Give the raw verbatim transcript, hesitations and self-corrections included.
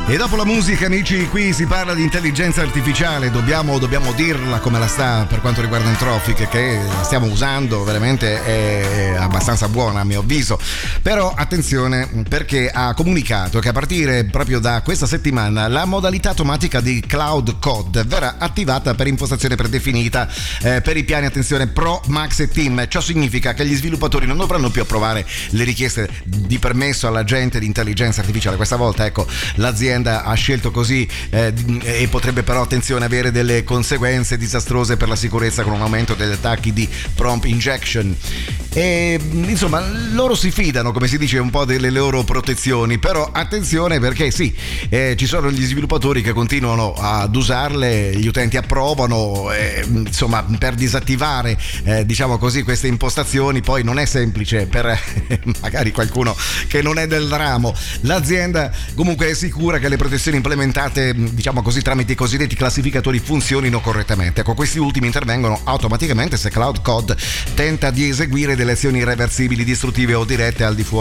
E dopo la musica, amici, qui si parla di intelligenza artificiale, dobbiamo, dobbiamo dirla come la sta per quanto riguarda Entropic, che la stiamo usando, veramente è abbastanza buona a mio avviso. Però attenzione, perché ha comunicato che a partire proprio da questa settimana la modalità automatica di Cloud Code verrà attivata per impostazione predefinita eh, per i piani, attenzione, Pro, Max e Team. Ciò significa che gli sviluppatori non dovranno più approvare le richieste di permesso all'agente di intelligenza artificiale. Questa volta, ecco, l'azienda ha scelto così eh, e potrebbe però, attenzione, avere delle conseguenze disastrose per la sicurezza con un aumento degli attacchi di prompt injection. E insomma, loro si fidano, come si dice, un po' delle loro protezioni, però attenzione, perché sì, eh, ci sono gli sviluppatori che continuano ad usarle, gli utenti approvano, eh, insomma, per disattivare eh, diciamo così queste impostazioni poi non è semplice per eh, magari qualcuno che non è del ramo. L'azienda comunque è sicura che le protezioni implementate, diciamo così, tramite i cosiddetti classificatori funzionino correttamente. Ecco, questi ultimi intervengono automaticamente se Cloud Code tenta di eseguire delle azioni irreversibili, distruttive o dirette al di fuori